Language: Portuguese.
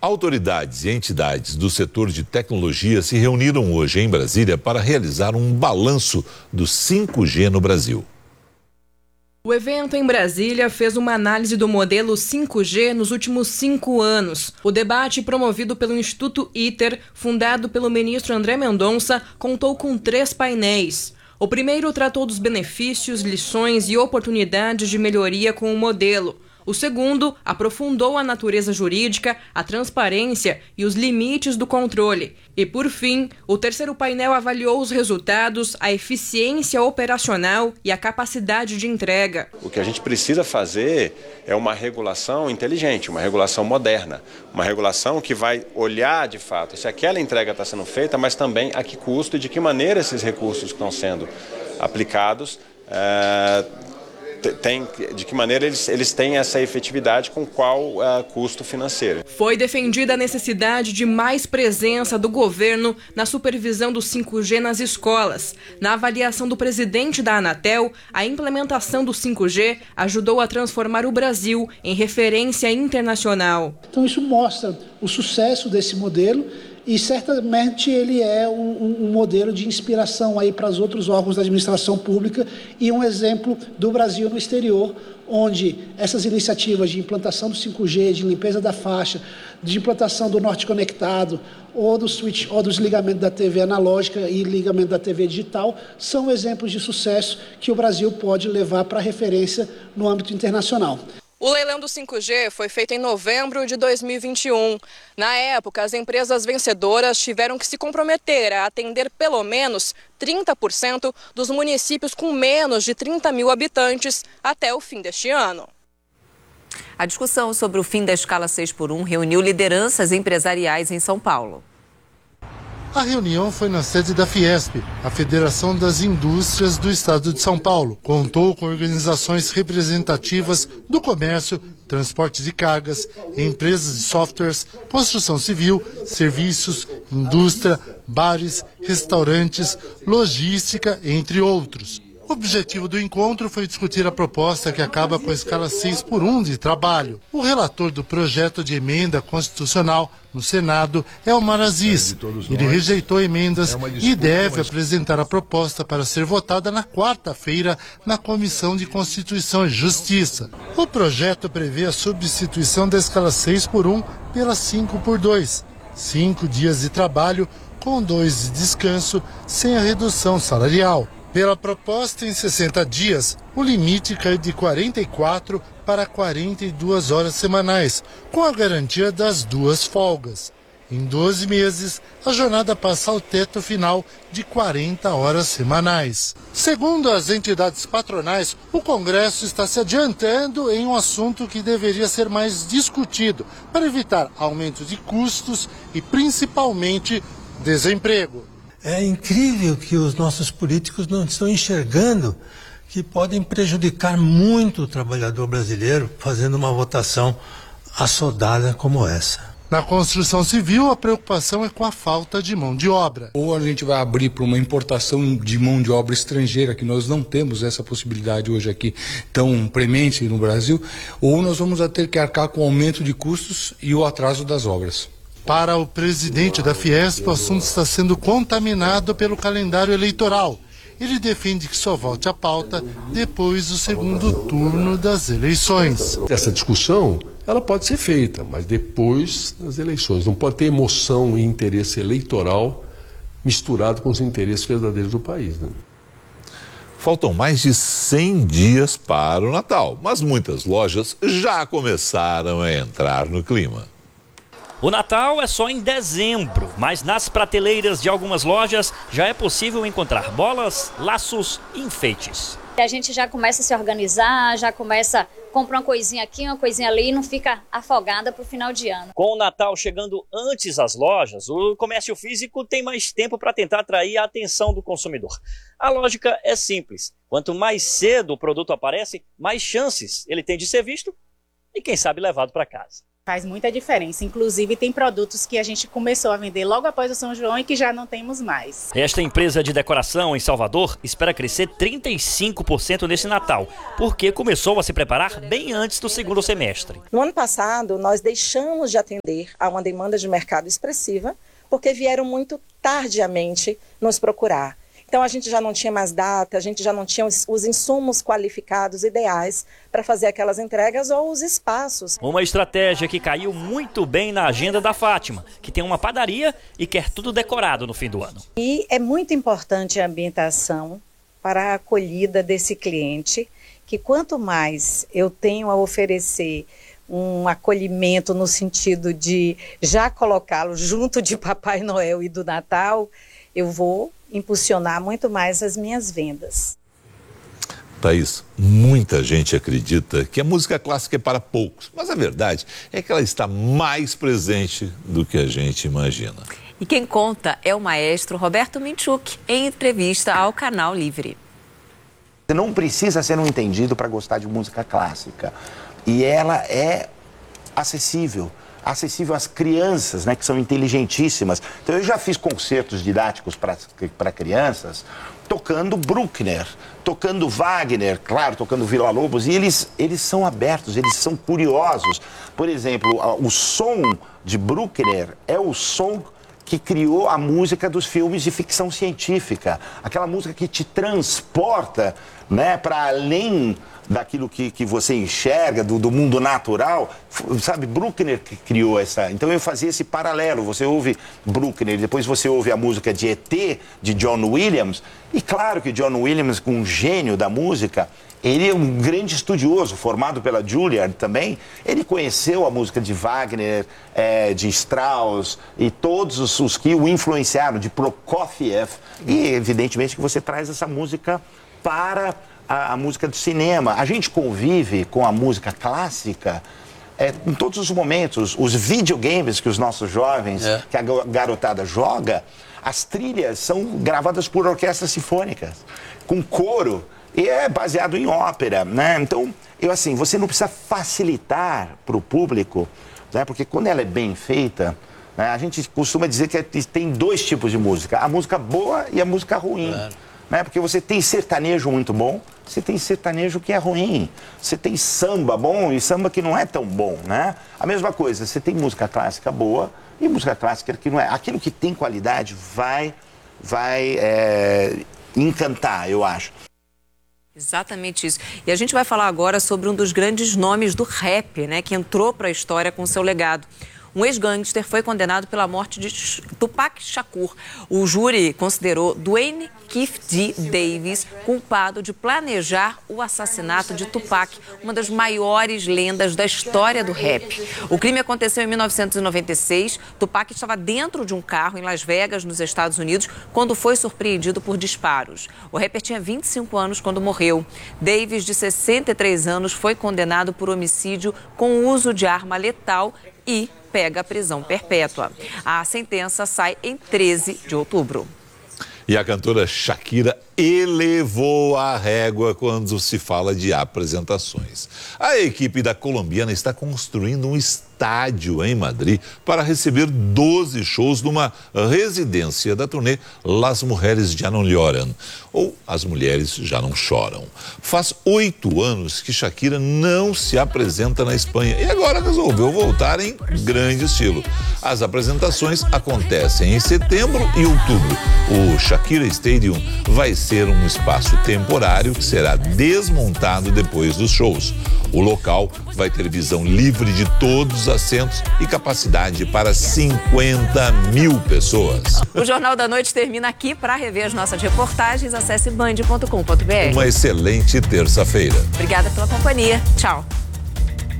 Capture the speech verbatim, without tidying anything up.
Autoridades e entidades do setor de tecnologia se reuniram hoje em Brasília para realizar um balanço do cinco G no Brasil. O evento em Brasília fez uma análise do modelo cinco G nos últimos cinco anos. O debate, promovido pelo Instituto ITER, fundado pelo ministro André Mendonça, contou com três painéis. O primeiro tratou dos benefícios, lições e oportunidades de melhoria com o modelo. O segundo aprofundou a natureza jurídica, a transparência e os limites do controle. E, por fim, o terceiro painel avaliou os resultados, a eficiência operacional e a capacidade de entrega. O que a gente precisa fazer é uma regulação inteligente, uma regulação moderna, uma regulação que vai olhar, de fato, se aquela entrega está sendo feita, mas também a que custo e de que maneira esses recursos que estão sendo aplicados é... Tem, de que maneira eles, eles têm essa efetividade com qual uh, custo financeiro. Foi defendida a necessidade de mais presença do governo na supervisão do cinco G nas escolas. Na avaliação do presidente da Anatel, a implementação do cinco G ajudou a transformar o Brasil em referência internacional. Então isso mostra o sucesso desse modelo. E certamente ele é um, um modelo de inspiração aí para os outros órgãos da administração pública e um exemplo do Brasil no exterior, onde essas iniciativas de implantação do cinco G, de limpeza da faixa, de implantação do Norte Conectado, ou do switch, ou dos ligamentos da T V analógica e ligamento da T V digital, são exemplos de sucesso que o Brasil pode levar para referência no âmbito internacional. O leilão do cinco G foi feito em novembro de dois mil e vinte e um. Na época, as empresas vencedoras tiveram que se comprometer a atender pelo menos trinta por cento dos municípios com menos de trinta mil habitantes até o fim deste ano. A discussão sobre o fim da escala seis por um reuniu lideranças empresariais em São Paulo. A reunião foi na sede da Fiesp, a Federação das Indústrias do Estado de São Paulo. Contou com organizações representativas do comércio, transporte de cargas, empresas de softwares, construção civil, serviços, indústria, bares, restaurantes, logística, entre outros. O objetivo do encontro foi discutir a proposta que acaba com a escala seis por um de trabalho. O relator do projeto de emenda constitucional no Senado é Omar Aziz. Ele rejeitou emendas e deve apresentar a proposta para ser votada na quarta-feira na Comissão de Constituição e Justiça. O projeto prevê a substituição da escala seis por um pela cinco por dois. Cinco dias de trabalho com dois de descanso sem a redução salarial. Pela proposta, em sessenta dias, o limite cai de quarenta e quatro para quarenta e duas horas semanais, com a garantia das duas folgas. Em doze meses, a jornada passa ao teto final de quarenta horas semanais. Segundo as entidades patronais, o Congresso está se adiantando em um assunto que deveria ser mais discutido, para evitar aumento de custos e, principalmente, desemprego. É incrível que os nossos políticos não estão enxergando que podem prejudicar muito o trabalhador brasileiro fazendo uma votação assodada como essa. Na construção civil, a preocupação é com a falta de mão de obra. Ou a gente vai abrir para uma importação de mão de obra estrangeira, que nós não temos essa possibilidade hoje aqui tão premente no Brasil, ou nós vamos ter que arcar com o aumento de custos e o atraso das obras. Para o presidente da Fiesp, o assunto está sendo contaminado pelo calendário eleitoral. Ele defende que só volte à pauta depois do segundo turno das eleições. Essa discussão, ela pode ser feita, mas depois das eleições. Não pode ter emoção e interesse eleitoral misturado com os interesses verdadeiros do país, né? Faltam mais de cem dias para o Natal, mas muitas lojas já começaram a entrar no clima. O Natal é só em dezembro, mas nas prateleiras de algumas lojas já é possível encontrar bolas, laços e enfeites. A gente já começa a se organizar, já começa a comprar uma coisinha aqui, uma coisinha ali e não fica afogada para o final de ano. Com o Natal chegando antes às lojas, o comércio físico tem mais tempo para tentar atrair a atenção do consumidor. A lógica é simples. Quanto mais cedo o produto aparece, mais chances ele tem de ser visto e, quem sabe, levado para casa. Faz muita diferença. Inclusive, tem produtos que a gente começou a vender logo após o São João e que já não temos mais. Esta empresa de decoração em Salvador espera crescer trinta e cinco por cento nesse Natal, porque começou a se preparar bem antes do segundo semestre. No ano passado, nós deixamos de atender a uma demanda de mercado expressiva, porque vieram muito tardiamente nos procurar. Então, a gente já não tinha mais data, a gente já não tinha os, os insumos qualificados ideais para fazer aquelas entregas ou os espaços. Uma estratégia que caiu muito bem na agenda da Fátima, que tem uma padaria e quer tudo decorado no fim do ano. E é muito importante a ambientação para a acolhida desse cliente, que quanto mais eu tenho a oferecer um acolhimento no sentido de já colocá-lo junto de Papai Noel e do Natal, eu vou impulsionar muito mais as minhas vendas. Thaís, muita gente acredita que a música clássica é para poucos, mas a verdade é que ela está mais presente do que a gente imagina. E quem conta é o maestro Roberto Minchuk, em entrevista ao Canal Livre. Você não precisa ser um entendido para gostar de música clássica. E ela é acessível. acessível às crianças, né, que são inteligentíssimas. Então, eu já fiz concertos didáticos para crianças, tocando Bruckner, tocando Wagner, claro, tocando Villa-Lobos, e eles, eles são abertos, eles são curiosos. Por exemplo, o som de Bruckner é o som que criou a música dos filmes de ficção científica. Aquela música que te transporta, né, para além daquilo que, que você enxerga, do, do mundo natural, sabe, Bruckner que criou essa... Então eu fazia esse paralelo, você ouve Bruckner, depois você ouve a música de E T, de John Williams, e claro que John Williams, um gênio da música, ele é um grande estudioso, formado pela Juilliard também, ele conheceu a música de Wagner, é, de Strauss, e todos os, os que o influenciaram, de Prokofiev, e evidentemente que você traz essa música para... A, a música do cinema. A gente convive com a música clássica é, em todos os momentos. Os videogames que os nossos jovens, é. que a garotada joga, as trilhas são gravadas por orquestras sinfônicas, com coro, e é baseado em ópera, né? Então, eu assim, você não precisa facilitar para o público, né? Porque quando ela é bem feita, né, a gente costuma dizer que tem dois tipos de música, a música boa e a música ruim. Claro. Né? Porque você tem sertanejo muito bom, você tem sertanejo que é ruim, você tem samba bom e samba que não é tão bom, né? A mesma coisa, você tem música clássica boa e música clássica que não é. Aquilo que tem qualidade vai, vai é, encantar, eu acho. Exatamente isso. E a gente vai falar agora sobre um dos grandes nomes do rap, né? Que entrou para a história com seu legado. Um ex-gangster foi condenado pela morte de Tupac Shakur. O júri considerou Dwayne Keith D. Davis culpado de planejar o assassinato de Tupac, uma das maiores lendas da história do rap. O crime aconteceu em mil novecentos e noventa e seis. Tupac estava dentro de um carro em Las Vegas, nos Estados Unidos, quando foi surpreendido por disparos. O rapper tinha vinte e cinco anos quando morreu. Davis, de sessenta e três anos, foi condenado por homicídio com uso de arma letal e pega a prisão perpétua. A sentença sai em treze de outubro. E a cantora Shakira elevou a régua quando se fala de apresentações. A equipe da colombiana está construindo um estádio em Madrid para receber doze shows numa residência da turnê Las Mujeres Ya No Lloran, ou As Mulheres Já Não Choram. Faz oito anos que Shakira não se apresenta na Espanha e agora resolveu voltar em grande estilo. As apresentações acontecem em setembro e outubro. O Shakira Stadium vai ser um espaço temporário que será desmontado depois dos shows. O local vai ter visão livre de todos os assentos e capacidade para cinquenta mil pessoas. O Jornal da Noite termina aqui. Para rever as nossas reportagens, acesse band ponto com ponto br. Uma excelente terça-feira. Obrigada pela companhia. Tchau.